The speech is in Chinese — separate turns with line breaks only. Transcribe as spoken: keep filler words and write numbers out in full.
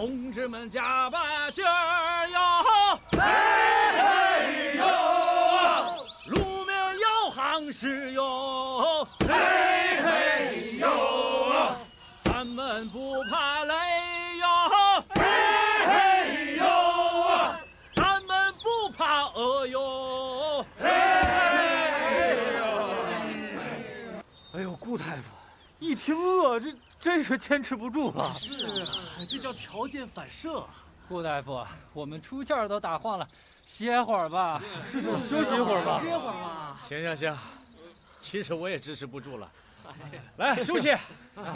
同志们加把劲儿哟！
嘿嘿哟！
路面要行驶哟！
嘿嘿哟！
咱们不怕累哟！
嘿嘿哟！
咱们不怕饿哟！
嘿嘿哟！
哎呦，顾大夫，一听饿，这真是坚持不住了。
是啊，这叫条件反射。
顾大夫，我们出气儿都打晃了，歇会儿吧，是休息一会儿吧。
歇会儿吧。
行行行，其实我也支持不住了，来休息。